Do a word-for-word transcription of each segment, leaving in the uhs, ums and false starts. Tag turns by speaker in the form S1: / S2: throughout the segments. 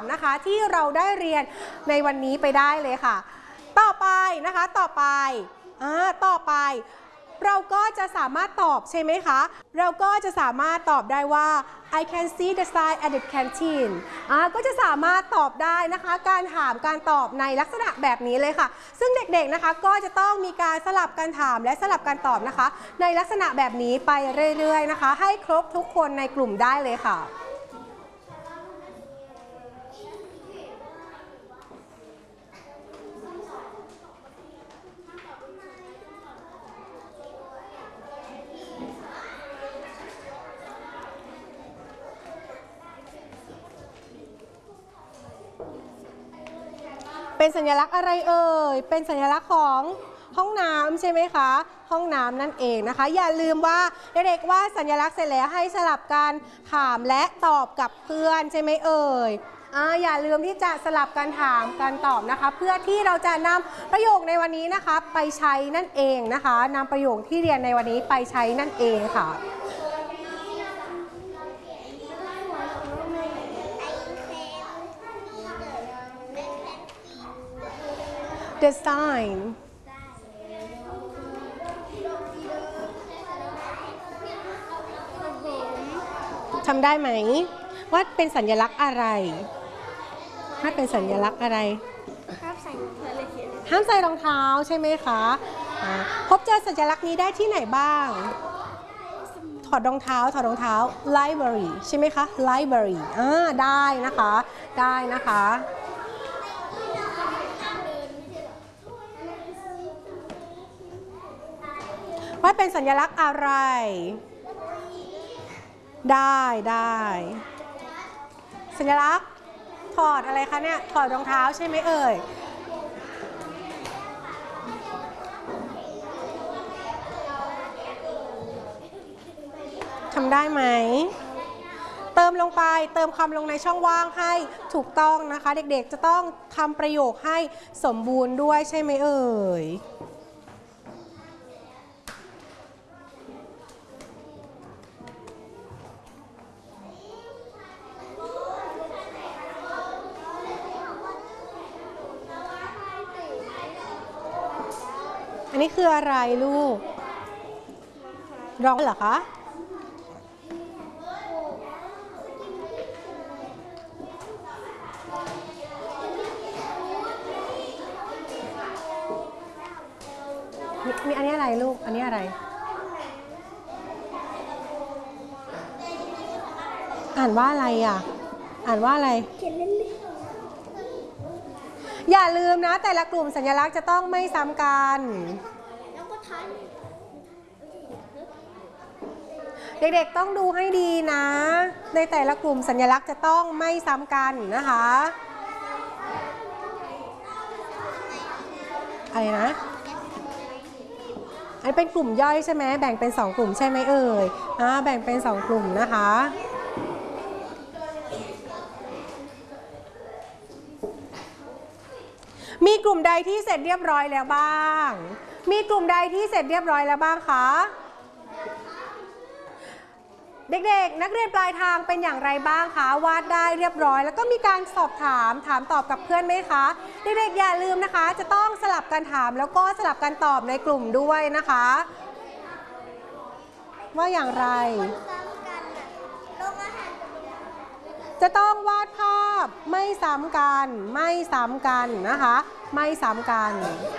S1: นะคะที่เราได้เรียนในวันนี้ไปได้เลยค่ะต่อไปนะคะต่อไปอ่าต่อไปเราก็จะสามารถตอบใช่ไหมคะเราก็จะสามารถตอบได้ว่า I can see the sign at the canteen อ่าก็จะสามารถตอบได้นะคะการถามการตอบในลักษณะแบบนี้เลยค่ะซึ่งเด็กๆนะคะก็จะต้องมีการสลับการถามและสลับการตอบนะคะในลักษณะแบบนี้ไปเรื่อยๆนะคะให้ครบทุกคนในกลุ่มได้เลยค่ะเป็นสัญลักษณ์อะไรเอ่ยเป็นสัญลักษณ์ของห้องน้ำใช่ไหมคะห้องน้ำนั่นเองนะคะอย่าลืมว่าเด็กๆว่าสัญลักษณ์เสร็จแล้วให้สลับกันถามและตอบกับเพื่อนใช่ไหมเอ่ยอ่าอย่าลืมที่จะสลับกันถามกันตอบนะคะเพื่อที่เราจะนำประโยคในวันนี้นะคะไปใช้นั่นเองนะคะนำประโยคที่เรียนในวันนี้ไปใช้นั่นเองค่ะ The sign ทำได้ไหมว่าเป็นสัญลักษณ์อะไรถ้าเป็นสัญลักษณ์อะไรห้ามใส่รองเท้าใช่ไหมคะพบเจอสัญลักษณ์นี้ได้ที่ไหนบ้างถอดรองเท้าถอดรองเท้า library ใช่ไหมคะ library อ่าได้นะคะได้นะคะว่าเป็นสัญลักษณ์อะไรได้ได้สัญลักษณ์ถอดอะไรคะเนี่ยถอดรองเท้าใช่ไหมเอ่ยทำได้ไหมเติมลงไปเติมคำลงในช่องว่างให้ถูกต้องนะคะเด็กๆจะต้องทำประโยคให้สมบูรณ์ด้วยใช่ไหมเอ่ยอันนี้คืออะไรลูกร้องเหรอคะมีอันนี้อะไรลูกอันนี้อะไรอ่านว่าอะไรอ่ะอ่านว่าอะไรอย่าลืมนะแต่ละกลุ่มสัญลักษณ์จะต้องไม่ซ้ำกันเด็กๆต้องดูให้ดีนะในแต่ละกลุ่มสัญลักษณ์จะต้องไม่ซ้ำกันนะคะอะไรนะอันนี้เป็นกลุ่มย่อยใช่ไหมแบ่งเป็นสองกลุ่มใช่ไหมเอ่ยอ่าแบ่งเป็นสองกลุ่มนะคะมีกลุ่มใดที่เสร็จเรียบร้อยแล้วบ้างมีกลุ่มใดที่เสร็จเรียบร้อยแล้วบ้างคะเด็กๆนักเรียนปลายทางเป็นอย่างไรบ้างคะวาดได้เรียบร้อยแล้วก็มีการสอบถามถามตอบกับเพื่อนไหมคะเด็กๆอย่าลืมนะคะจะต้องสลับกันถามแล้วก็สลับกันตอบในกลุ่มด้วยนะคะว่าอย่างไรจะต้องวาดภาพไม่ซ้ำกันไม่ซ้ำกันนะคะไม่ซ้ำกัน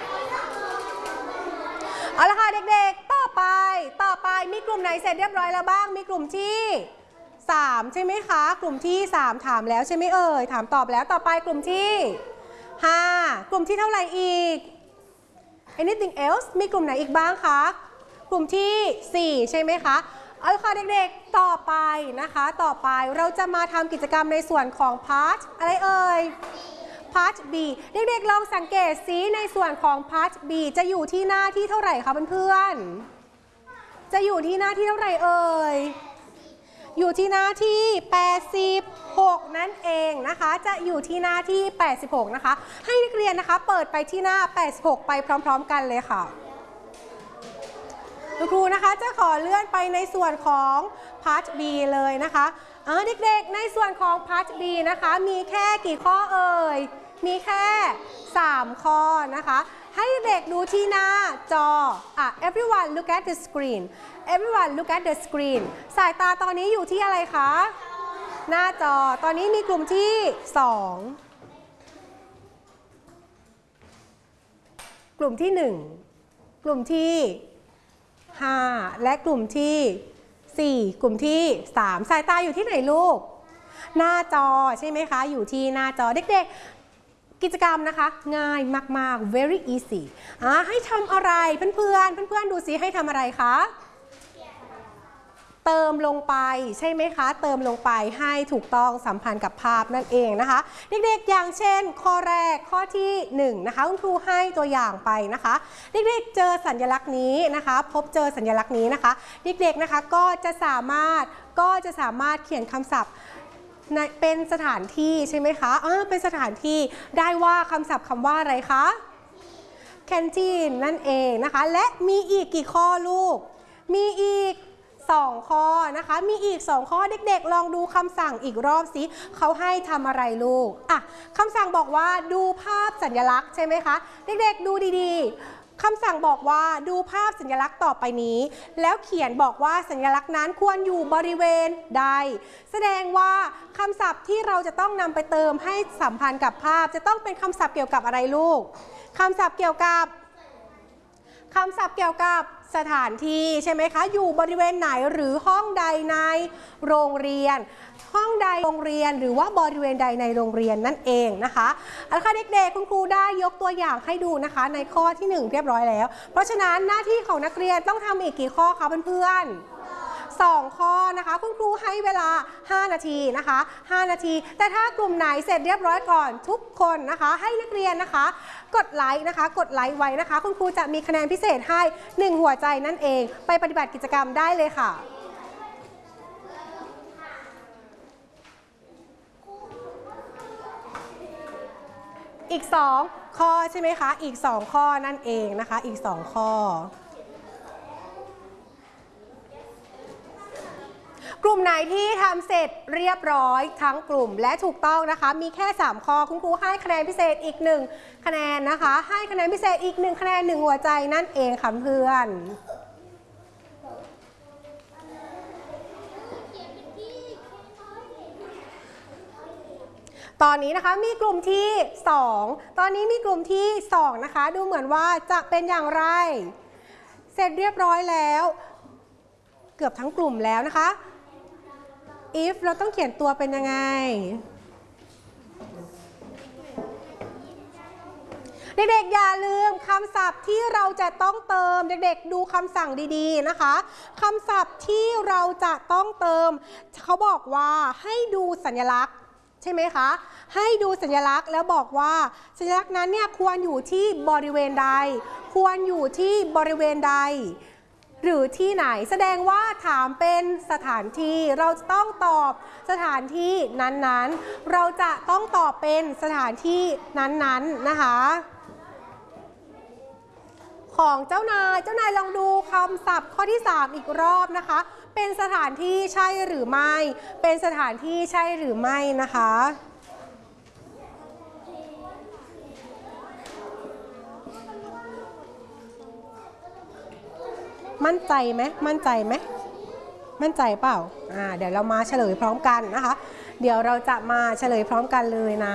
S1: เอาละค่ะเด็กๆต่อไปต่อไปมีกลุ่มไหนเสร็จเรียบร้อยแล้วบ้างมีกลุ่มที่สามใช่ไหมคะกลุ่มที่สามถามแล้วใช่ไหมเอ่ยถามตอบแล้วต่อไปกลุ่มที่ห้ากลุ่มที่เท่าไหร่อีก anything else มีกลุ่มไหนอีกบ้างคะกลุ่มที่สี่ใช่ไหมคะเอาละค่ะเด็กๆต่อไปนะคะต่อไปเราจะมาทำกิจกรรมในส่วนของ part อะไรเอ่ย part B เด็กๆลองสังเกตซิในส่วนของ part B จะอยู่ที่หน้าที่เท่าไหร่คะเพื่อนๆจะอยู่ที่หน้าที่เท่าไหร่เอ่ยอยู่ที่หน้าที่แปดสิบหกนั่นเองนะคะจะอยู่ที่หน้าที่แปดสิบหกนะคะให้นักเรียนนะคะเปิดไปที่หน้าแปดสิบหกไปพร้อมๆกันเลยค่ะครูนะคะจะขอเลื่อนไปในส่วนของ part B เลยนะคะเออเด็กๆในส่วนของ Part B นะคะมีแค่กี่ข้อเอ่ยมีแค่สามข้อนะคะให้เด็กดูที่หน้าจออ่ะ everyone look at the screen everyone look at the screen สายตาตอนนี้อยู่ที่อะไรคะหน้าจอตอนนี้มีกลุ่มที่สองกลุ่มที่หนึ่งกลุ่มที่ห้าและกลุ่มที่สี่กลุ่มที่สามสายตาอยู่ที่ไหนลูกหน้าจอใช่ไหมคะอยู่ที่หน้าจอเด็กๆกิจกรรมนะคะง่ายมากๆ very easy อ่ะให้ทำอะไรเพื่อนๆเพื่อนๆดูซิให้ทำอะไรคะเติมลงไปใช่ไหมคะเติมลงไปให้ถูกต้องสัมพันธ์กับภาพนั่นเองนะคะเด็กๆอย่างเช่นข้อแรกข้อที่หนึ่งนะคะคุณครูให้ตัวอย่างไปนะคะเด็กๆเจอสัญลักษณ์นี้นะคะพบเจอสัญลักษณ์นี้นะคะเด็กๆนะคะก็จะสามารถก็จะสามารถเขียนคำศัพท์เป็นสถานที่ใช่ไหมคะอ่าเป็นสถานที่ได้ว่าคำศัพท์คำว่าอะไรคะ canteen นั่นเองนะคะและมีอีกกี่ข้อลูกมีอีกสองข้อนะคะมีอีกสองข้อเด็กๆลองดูคำสั่งอีกรอบสิเขาให้ทำอะไรลูกอ่ะคำสั่งบอกว่าดูภาพสัญลักษณ์ใช่ไหมคะเด็กๆดูดีๆคำสั่งบอกว่าดูภาพสัญลักษณ์ต่อไปนี้แล้วเขียนบอกว่าสัญลักษณ์นั้นควรอยู่บริเวณใดแสดงว่าคำศัพท์ที่เราจะต้องนำไปเติมให้สัมพันธ์กับภาพจะต้องเป็นคำศัพท์เกี่ยวกับอะไรลูกคำศัพท์เกี่ยวกับคำศัพท์เกี่ยวกับสถานที่ใช่ไหมคะอยู่บริเวณไหนหรือห้องใดในโรงเรียนห้องใดโรงเรียนหรือว่าบริเวณใดในโรงเรียนนั่นเองนะคะเอาละค่ะเด็กๆคุณครูได้ยกตัวอย่างให้ดูนะคะในข้อที่หนึ่งเรียบร้อยแล้วเพราะฉะนั้นหน้าที่ของนักเรียนต้องทำอีกกี่ข้อคะเพื่อนๆสองข้อนะคะคุณครูให้เวลาห้านาทีนะคะห้านาทีแต่ถ้ากลุ่มไหนเสร็จเรียบร้อยก่อนทุกคนนะคะให้นักเรียนนะคะกดไลค์นะคะกดไลค์ไว้นะคะคุณครูจะมีคะแนนพิเศษให้หนึ่งหัวใจนั่นเองไปปฏิบัติกิจกรรมได้เลยค่ะอีกสองข้อใช่ไหมคะอีกสองข้อนั่นเองนะคะอีกสองข้อกลุ่มไหนที่ทำเสร็จเรียบร้อยทั้งกลุ่มและถูกต้องนะคะมีแค่สามข้อคุณครูให้คะแนนพิเศษอีกหนึ่งคะแนนนะคะให้คะแนนพิเศษอีกหนึ่งคะแนนหนึ่งหัวใจนั่นเองค่ะเพื่อนตอนนี้นะคะมีกลุ่มที่สองตอนนี้มีกลุ่มที่สองนะคะดูเหมือนว่าจะเป็นอย่างไรเสร็จเรียบร้อยแล้วเกือบทั้งกลุ่มแล้วนะคะ if เราต้องเขียนตัวเป็นยังไงเด็กๆอย่าลืมคำศัพท์ที่เราจะต้องเติมเด็กๆดูคำสั่งดีๆนะคะคำศัพท์ที่เราจะต้องเติมเขาบอกว่าให้ดูสัญลักษณ์ใช่ไหมคะให้ดูสัญลักษณ์แล้วบอกว่าสัญลักษณ์นั้นเนี่ยควรอยู่ที่บริเวณใดควรอยู่ที่บริเวณใดหรือที่ไหนแสดงว่าถามเป็นสถานที่เราจะต้องตอบสถานที่นั้นๆเราจะต้องตอบเป็นสถานที่นั้นๆนะคะของเจ้านายเจ้านายลองดูคำศัพท์ข้อที่สามอีกรอบนะคะเป็นสถานที่ใช่หรือไม่เป็นสถานที่ใช่หรือไม่นะคะมั่นใจไหมมั่นใจไหมมั่นใจเปล่าอ่าเดี๋ยวเรามาเฉลยพร้อมกันนะคะเดี๋ยวเราจะมาเฉลยพร้อมกันเลยนะ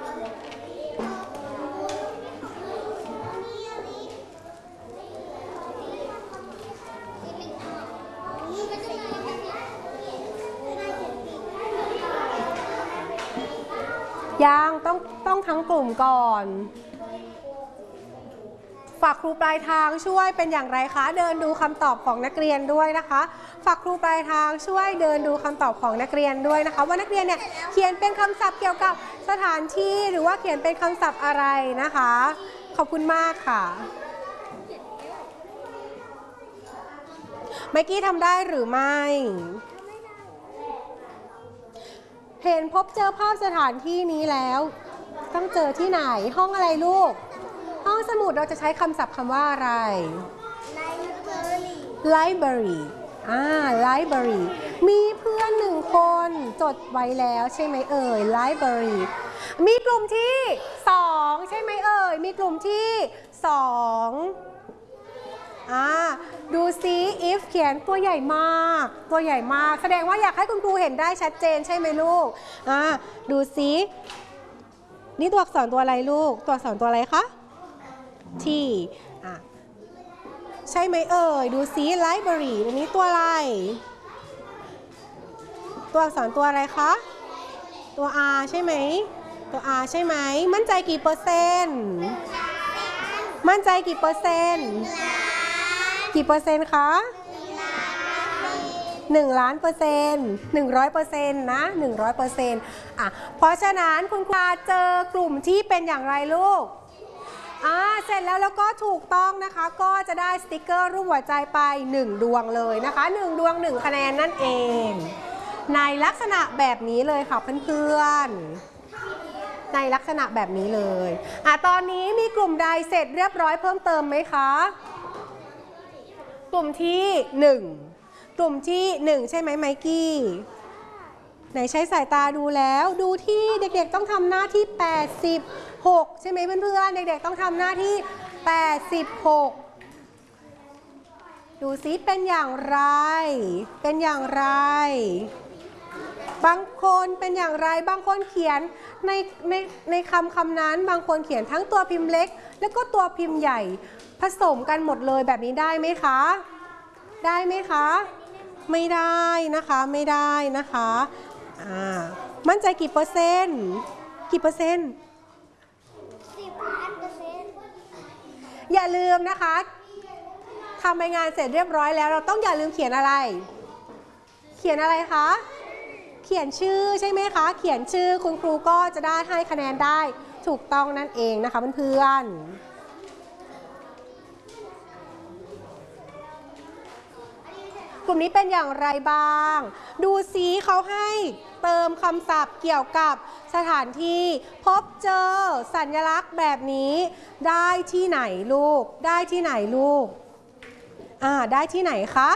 S1: ยังต้องต้องทั้งกลุ่มก่อนฝากครูปลายทางช่วยเป็นอย่างไรคะเดินดูคำตอบของนักเรียนด้วยนะคะฝากครูปลายทางช่วยเดินดูคำตอบของนักเรียนด้วยนะคะว่านักเรียนเนี่ยเขียนเป็นคำศัพท์เกี่ยวกับสถานที่หรือว่าเขียนเป็นคำศัพท์อะไรนะคะขอบคุณมากค่ะเมื่อกี้ทำได้หรือไม่เห็นพบเจอภาพสถานที่นี้แล้วต้องเจอที่ไหนห้องอะไรลูกห้องสมุดเราจะใช้คำศัพท์คำว่าอะไร library library อ่า library มีเพื่อนหนึ่งคนจดไว้แล้วใช่ไหมเอ่ย library มีกลุ่มที่สองใช่ไหมเอ่ยมีกลุ่มที่สองอ่าดูซิ if เขียนตัวใหญ่มากตัวใหญ่มากแสดงว่าอยากให้คุณครูเห็นได้ชัดเจนใช่ไหมลูกอ่าดูซินี่ตัวอักษรตัวอะไรลูกตัวอักษรตัวอะไรคะ T อ่ะใช่ไหมเอ่ยดูซิ library อันนี้ตัวอะไรตัวอักษรตัวอะไรคะตัว R ใช่ไหมตัว R ใช่ไหมมั่นใจกี่เปอร์เซ็นต์มั่นใจกี่เปอร์เซ็นต์กี่เปอร์เซ็นต์คะหนึ่งล้านเปอร์เซ็นต์หนึ่งร้อยเปอร์เซ็นต์นะหนึ่งร้อยเปอร์เซ็นต์อ่ะเพราะฉะนั้นคุณครูเจอกลุ่มที่เป็นอย่างไรลูกอ่าเสร็จแล้วแล้วก็ถูกต้องนะคะก็จะได้สติกเกอร์รูปหัวใจไปหนึ่งดวงเลยนะคะหนึ่งดวงหนึ่งคะแนนนั่นเองในลักษณะแบบนี้เลยค่ะเพื่อนๆในลักษณะแบบนี้เลยอ่ะตอนนี้มีกลุ่มใดเสร็จเรียบร้อยเพิ่มเติมไหมคะกลุ่มที่หนึ่งกลุ่มที่หนึ่งใช่ไหมไมกี้ไหนใช้สายตาดูแล้วดูที่เด็กๆต้องทำหน้าที่แปดสิบหกใช่ไหมเพื่อนๆเด็กๆต้องทำหน้าที่แปดสิบหกดูซิเป็นอย่างไรเป็นอย่างไรบางคนเป็นอย่างไรบางคนเขียนในในในคำคำนั้นบางคนเขียนทั้งตัวพิมพ์เล็กแล้วก็ตัวพิมพ์ใหญ่ผสมกันหมดเลยแบบนี้ได้ไหมคะได้ไหมคะไม่ได้นะคะไม่ได้นะคะอ่ามั่นใจกี่เปอร์เซ็นต์กี่เปอร์เซ็นต์สิบล้านเปอร์เซ็นต์อย่าลืมนะคะทำใบงานเสร็จเรียบร้อยแล้วเราต้องอย่าลืมเขียนอะไรเขียนอะไรคะเขียนชื่อใช่ไหมคะเขียนชื่อคุณครูก็จะได้ให้คะแนนได้ถูกต้องนั่นเองนะคะเพื่อนๆกลุ่มนี้เป็นอย่างไรบ้างดูซิเขาให้เติมคำศัพท์เกี่ยวกับสถานที่พบเจอสัญลักษณ์แบบนี้ได้ที่ไหนลูกได้ที่ไหนลูกอ่าได้ที่ไหนคะ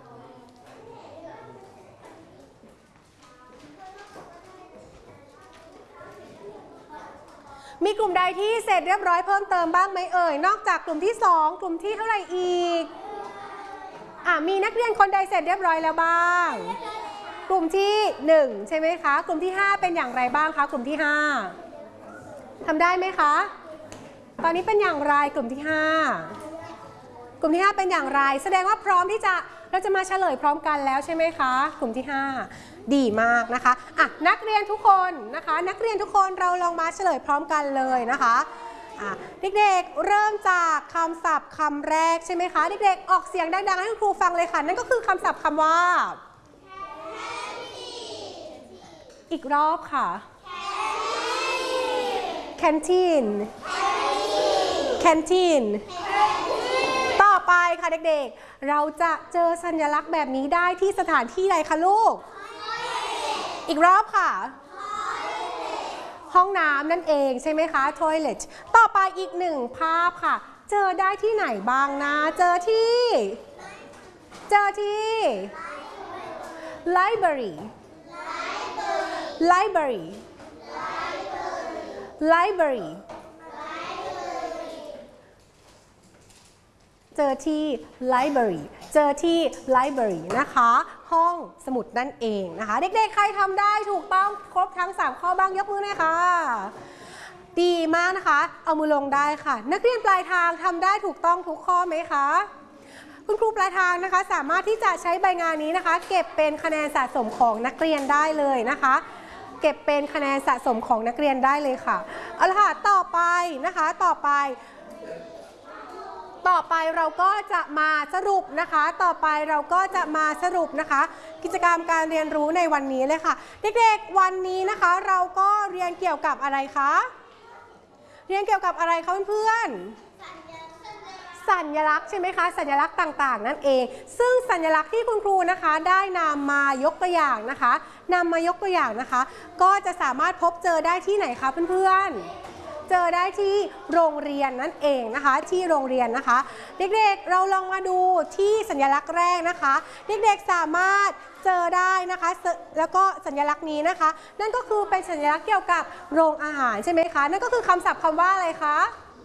S1: มีกลุ่มใดที่เสร็จเรียบร้อยเพิ่มเติมบ้างไหมเอ่ยนอกจากกลุ่มที่สองกลุ่มที่เท่าไหร่อีกอ่ะมีนักเรียนคนใดเสร็จเรียบร้อยแล้วบ้างกลุ่มที่หนึ่งใช่ไหมคะกลุ่มที่ห้าเป็นอย่างไรบ้างคะกลุ่มที่ห้าทำได้ไหมคะตอนนี้เป็นอย่างไรกลุ่มที่ห้ากลุ่มที่ห้าเป็นอย่างไรแสดงว่าพร้อมที่จะเราจะมาเฉลยพร้อมกันแล้วใช่ไหมคะกลุ่มที่ห้าดีมากนะคะอ่ะนักเรียนทุกคนนะคะนักเรียนทุกคนเราลองมาเฉลยพร้อมกันเลยนะคะอ่ะเด็กๆเริ่มจากคำศัพท์คำแรกใช่ไหมคะเด็กๆออกเสียงดังๆให้คุณครูฟังเลยค่ะนั่นก็คือคำศัพท์คำว่าอีกรอบค่ะ canteen canteen ต่อไปค่ะเด็กๆเราจะเจอสัญลักษณ์แบบนี้ได้ที่สถานที่ใดคะลูกอีกรอบค่ะห้องน้ำนั่นเองใช่ไหมคะ toilet ต่อไปอีกหนึ่งภาพค่ะเจอได้ที่ไหนบ้างนะเจอที่เจอที่ library library library เจอที่ library เจอที่ library นะคะห้องสมุดนั่นเองนะคะเด็กๆใครทำได้ถูกต้องครบทั้งสามข้อบ้างยกมือหน่อยค่ะดีมากนะคะเอามือลงได้ค่ะนักเรียนปลายทางทำได้ถูกต้องทุกข้อไหมคะคุณครูปลายทางนะคะสามารถที่จะใช้ใบงานนี้นะคะเก็บเป็นคะแนนสะสมของนักเรียนได้เลยนะคะเก็บเป็นคะแนนสะสมของนักเรียนได้เลยค่ะเอาละค่ะต่อไปนะคะต่อไปต่อไปเราก็จะมาสรุปนะคะต่อไปเราก็จะมาสรุปนะคะกิจกรรมการเรียนรู้ในวันนี้เลยค่ะเด็กๆวันนี้นะคะเราก็เรียนเกี่ยวกับอะไรคะเรียนเกี่ยวกับอะไรคะเพื่อนๆสัญลักษณ์ใช่ไหมคะสัญลักษณ์ต่างๆนั่นเองซึ่งสัญลักษณ์ที่คุณครูนะคะได้นำมายกตัวอย่างนะคะนำมายกตัวอย่างนะคะก็จะสามารถพบเจอได้ที่ไหนคะเพื่อนๆเจอได้ที่โรงเรียนนั่นเองนะคะที่โรงเรียนนะคะเด็กๆเราลองมาดูที่สัญลักษณ์แรกนะคะเด็กๆสามารถเจอได้นะคะแล้วก็สัญลักษณ์นี้นะคะนั่นก็คือเป็นสัญลักษณ์เกี่ยวกับโรงอาหารใช่ไหมคะนั่นก็คือคำศัพท์คำว่าอะไรคะ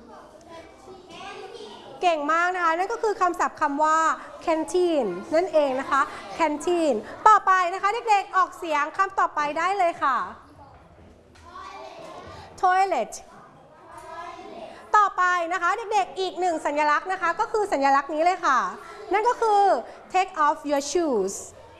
S1: เก่งมากนะคะนั่นก็คือคำศัพท์คำว่า canteen นั่นเองนะคะ canteen ต่อไปนะคะเด็กๆออกเสียงคำต่อไปได้เลยค่ะ toilet ต่อไปนะคะเด็กๆอีกหนึ่งสัญลักษณ์นะคะก็คือสัญลักษณ์นี้เลยค่ะนั่นก็คือ take off your shoes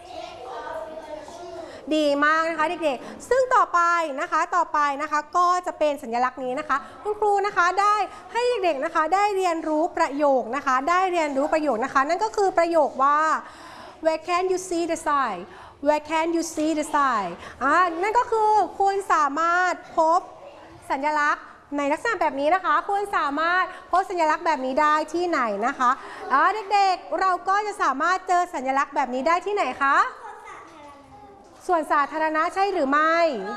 S1: ดีมากนะคะเด็กๆซึ่งต่อไปนะคะต่อไปนะคะก็จะเป็นสัญลักษณ์นี้นะคะคุณครูนะคะได้ให้เด็กๆนะคะได้เรียนรู้ประโยคนะคะได้เรียนรู้ประโยคนะคะนั่นก็คือประโยคว่า where can you see the sign where can you see the sign อ่านั่นก็คือคุณสามารถพบสัญลักษณ์ในลักษณะแบบนี้นะคะคุณสามารถพบสัญลักษณ์แบบนี้ได้ที่ไหนนะคะอ่าเด็กๆเราก็จะสามารถเจอสัญลักษณ์แบบนี้ได้ที่ไหนคะส่วนสาธารณะใช่หรือไม่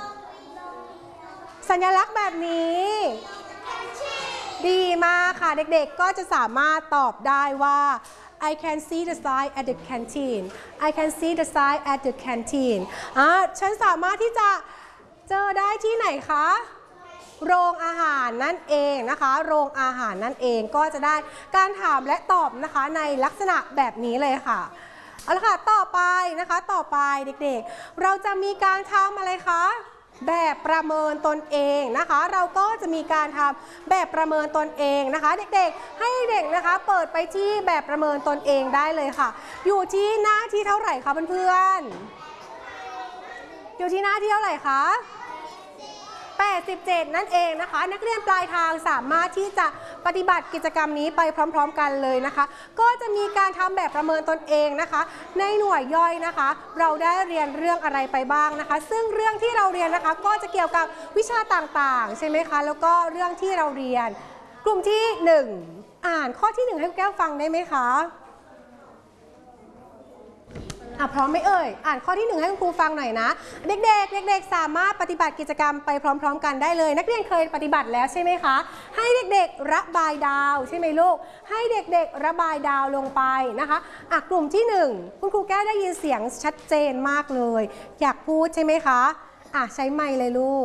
S1: สัญลักษณ์แบบนี้ดีมากค่ะเด็กๆก็จะสามารถตอบได้ว่า I can see the sign at the canteen I can see the sign at the canteen อ่าฉันสามารถที่จะเจอได้ที่ไหนคะโรงอาหารนั่นเองนะคะโรงอาหารนั่นเองก็จะได้การถามและตอบนะคะในลักษณะแบบนี้เลยค่ะเอาละค่ะต่อไปนะคะต่อไปเด็กๆเราจะมีการทำอะไรคะแบบประเมินตนเองนะคะเราก็จะมีการทำแบบประเมินตนเองนะคะเด็กๆให้เด็กนะคะเปิดไปที่แบบประเมินตนเองได้เลยค่ะอยู่ที่หน้าที่เท่าไหร่คะเพื่อนๆอยู่ที่หน้าที่เท่าไหร่คะแปดสิบเจ็ดนั่นเองนะคะนักเรียนปลายทางสามารถที่จะปฏิบัติกิจกรรมนี้ไปพร้อมๆกันเลยนะคะก็จะมีการทำแบบประเมินตนเองนะคะในหน่วยย่อยนะคะเราได้เรียนเรื่องอะไรไปบ้างนะคะซึ่งเรื่องที่เราเรียนนะคะก็จะเกี่ยวกับวิชาต่างๆใช่ไหมคะแล้วก็เรื่องที่เราเรียนกลุ่มที่หนึ่งอ่านข้อที่หนึ่งให้แก้วฟังได้ไหมคะอ่ะพร้อมไหมเอ่ยอ่านข้อที่หนึ่งให้คุณครูฟังหน่อยนะเด็กๆเด็กๆสามารถปฏิบัติกิจกรรมไปพร้อมๆกันได้เลยนักเรียนเคยปฏิบัติแล้วใช่ไหมคะให้เด็กๆระบายดาวใช่ไหมลูกให้เด็กๆระบายดาวลงไปนะคะอ่ะกลุ่มที่หนึ่งคุณครูแก้วได้ยินเสียงชัดเจนมากเลยอยากพูดใช่ไหมคะอ่ะใช้ไมค์เลยลูก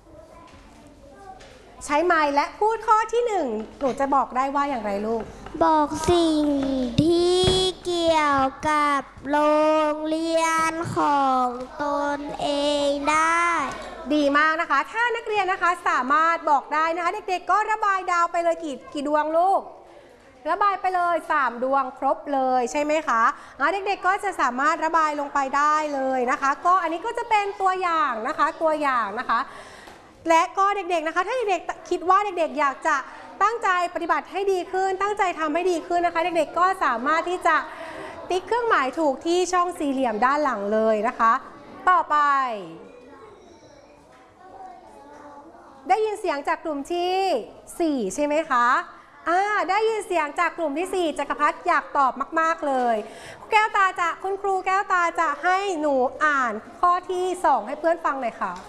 S1: ใช้ไมค์และพูดข้อที่หนึ่งหนูจะบอกได้ว่าอย่างไรลูก
S2: บอกสิ่งที่เกี่ยวกับโรงเรียนของตนเองได้
S1: ดีมากนะคะถ้านักเรียนนะคะสามารถบอกได้นะคะเด็กๆก็ระบายดาวไปเลยกี่กี่ดวงลูกระบายไปเลยสามดวงครบเลยใช่ไหมคะเด็กๆก็จะสามารถระบายลงไปได้เลยนะคะก็อันนี้ก็จะเป็นตัวอย่างนะคะตัวอย่างนะคะและก็เด็กๆนะคะถ้าเด็กๆคิดว่าเด็กๆอยากจะตั้งใจปฏิบัติให้ดีขึ้นตั้งใจทำให้ดีขึ้นนะคะเด็กๆก็สามารถที่จะติ๊กเครื่องหมายถูกที่ช่องสี่เหลี่ยมด้านหลังเลยนะคะต่อไปได้ยินเสียงจากกลุ่มที่สี่ใช่ไหมคะอ่าได้ยินเสียงจากกลุ่มที่สี่จักรพัฒน์อยากตอบมากๆเลยแก้วตาจะคุณครูแก้วตาจะให้หนูอ่านข้อที่สองให้เพื่อนฟังหน่อยค่ะ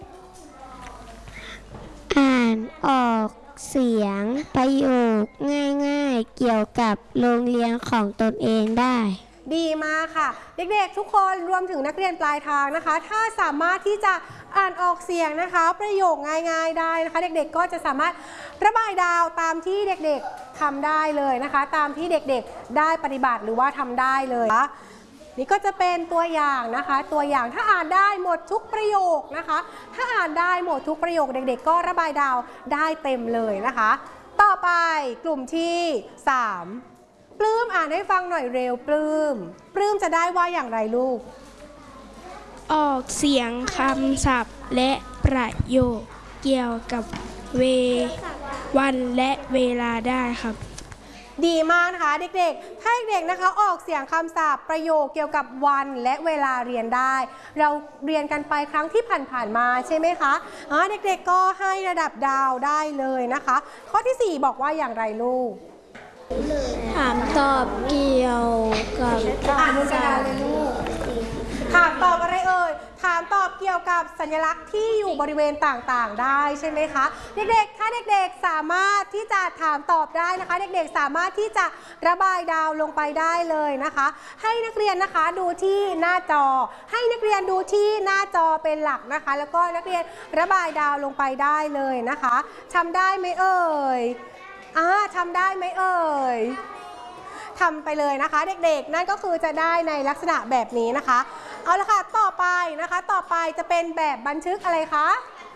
S2: อ่านออกเสียงประโยคง่ายๆเกี่ยวกับโรงเรียนของตนเองได้
S1: ดีมากค่ะเด็กๆทุกคนรวมถึงนักเรียนปลายทางนะคะถ้าสามารถที่จะอ่านออกเสียงนะคะประโยคง่ายๆได้นะคะเด็กๆก็จะสามารถระบายดาวตามที่เด็กๆทำได้เลยนะคะตามที่เด็กๆได้ปฏิบัติหรือว่าทำได้เลยนี่ก็จะเป็นตัวอย่างนะคะตัวอย่างถ้าอ่านได้หมดทุกประโยคนะคะถ้าอ่านได้หมดทุกประโยคเด็กๆก็ระบายดาวได้เต็มเลยนะคะต่อไปกลุ่มที่สามปลื้มอ่านให้ฟังหน่อยเร็วปลื้มปลื้มจะได้ว่าอย่างไรลูก
S3: ออกเสียงคำศัพท์และประโยคเกี่ยวกับเววันและเวลาได้ครับ
S1: ดีมากนะคะเด็กๆถ้าเด็กๆนะคะออกเสียงคำศัพท์ประโยคเกี่ยวกับวันและเวลาเรียนได้เราเรียนกันไปครั้งที่ผ่านๆมาใช่ไหมคะอ๋อเด็กๆก็ให้ระดับดาวได้เลยนะคะข้อที่สี่บอกว่าอย่างไรลูก
S2: ถามตอบเกี่ยวกับ
S1: อ่านบนกระดานเลยลูกถามตอบอะไรเอ่ยถถามตอบเกี่ยวกับสัญลักษณ์ที่อยู่บริเวณต่างๆได้ใช่ไหมคะเด็กๆถ้าเด็กๆสามารถที่จะถามตอบได้นะคะเด็กๆสามารถที่จะระบายดาวลงไปได้เลยนะคะให้นักเรียนนะคะดูที่หน้าจอให้นักเรียนดูที่หน้าจอเป็นหลักนะคะแล้วก็นักเรียนระบายดาวลงไปได้เลยนะคะทำได้ไหมเอ่ยอ่าทำได้ไหมเอ่ยทำไปเลยนะคะเด็กๆนั่นก็คือจะได้ในลักษณะแบบนี้นะคะเอาละค่ะต่อไปนะคะต่อไปจะเป็นแบบบันทึกอะไรคะ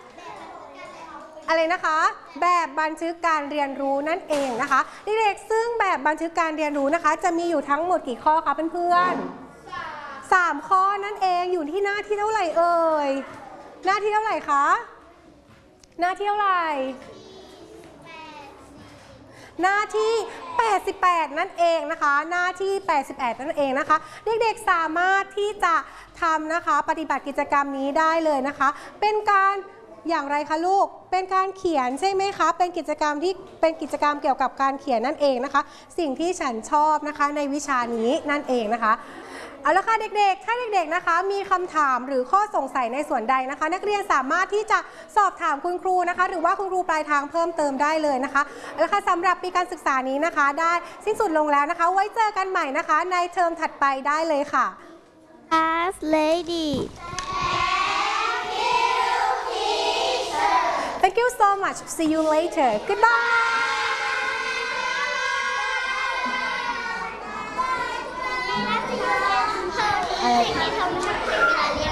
S1: อะไรนะคะแบบบันทึกการเรียนรู้นั่นเองนะคะเด็กๆซึ่งแบบบันทึกการเรียนรู้นะคะจะมีอยู่ทั้งหมดกี่ข้อคะเพื่อนๆสามข้อนั่นเองอยู่ที่หน้าที่เท่าไหร่เอ่ยหน้าที่เท่าไหร่คะหน้าที่เท่าไหร่หน้าที่แปดสิบแปดนั่นเองนะคะหน้าที่แปดสิบแปดนั่นเองนะคะเด็กๆสามารถที่จะทำนะคะปฏิบัติกิจกรรมนี้ได้เลยนะคะเป็นการอย่างไรคะลูกเป็นการเขียนใช่ไหมคะเป็นกิจกรรมที่เป็นกิจกรรมเกี่ยวกับการเขียนนั่นเองนะคะสิ่งที่ฉันชอบนะคะในวิชานี้นั่นเองนะคะเอาละค่ะเด็กๆถ้าเด็กๆนะคะมีคำถามหรือข้อสงสัยในส่วนใดนะคะนักเรียนสามารถที่จะสอบถามคุณครูนะคะหรือว่าคุณครูปลายทางเพิ่มเติมได้เลยนะคะเอาละค่ะสำหรับปีการศึกษานี้นะคะได้สิ้นสุดลงแล้วนะคะไว้เจอกันใหม่นะคะในเทอมถัดไปได้เลยค่ะ
S2: As lady
S1: Thank you so much. See you later. Goodbye.
S2: สิ่งที่ทำให้เรียน